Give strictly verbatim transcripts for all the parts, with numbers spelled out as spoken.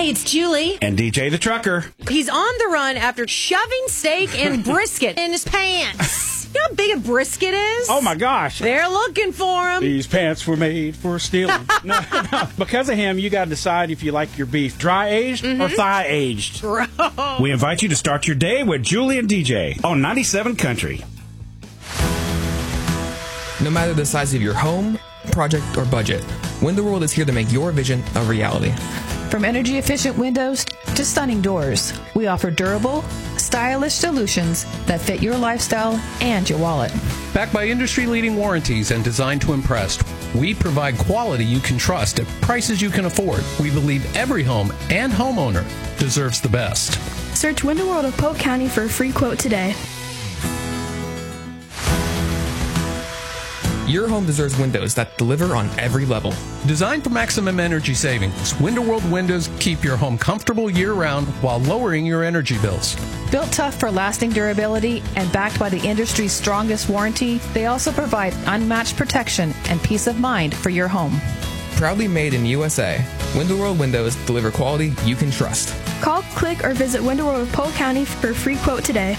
it's Julie. And D J the Trucker. He's on the run after shoving steak and brisket in his pants. You know how big a brisket is? Oh, my gosh. They're looking for him. These pants were made for stealing. no, no. Because of him, you got to decide if you like your beef dry-aged mm-hmm. or thigh-aged. Bro. We invite you to start your day with Julie and D J on ninety-seven Country. No matter the size of your home, project, or budget, Window World is here to make your vision a reality. From energy-efficient windows to stunning doors, we offer durable, stylish solutions that fit your lifestyle and your wallet. Backed by industry-leading warranties and designed to impress, we provide quality you can trust at prices you can afford. We believe every home and homeowner deserves the best. Search Window World of Polk County for a free quote today. Your home deserves windows that deliver on every level. Designed for maximum energy savings, Window World windows keep your home comfortable year-round while lowering your energy bills. Built tough for lasting durability and backed by the industry's strongest warranty, they also provide unmatched protection and peace of mind for your home. Proudly made in U S A, Window World windows deliver quality you can trust. Call, click, or visit Window World of Polk County for a free quote today.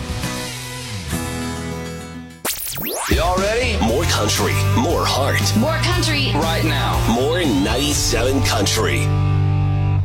Y'all ready? More country, more heart. More country. Right now. More ninety-seven Country.